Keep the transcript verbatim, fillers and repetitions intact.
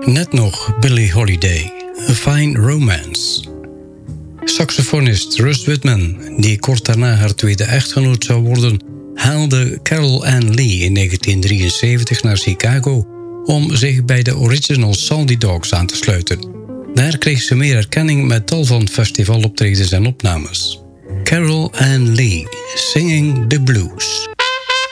Net nog Billie Holiday, A Fine Romance. Saxofonist Russ Whitman, die kort daarna haar tweede echtgenoot zou worden, haalde Carol Ann Lee in negentien drieënzeventig naar Chicago om zich bij de original Salty Dogs aan te sluiten. Daar kreeg ze meer erkenning met tal van festivaloptredens en opnames. Carol Ann Lee, Singing the Blues.